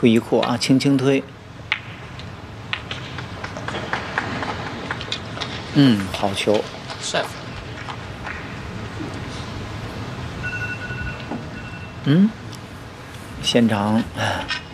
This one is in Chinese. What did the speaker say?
推一扩啊，轻轻推。好球。 chef。 现场